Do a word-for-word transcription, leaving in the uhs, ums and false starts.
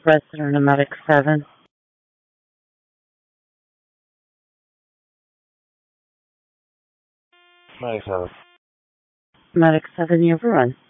resident of Medic seven. Medic seven. Medic seven, you have a run.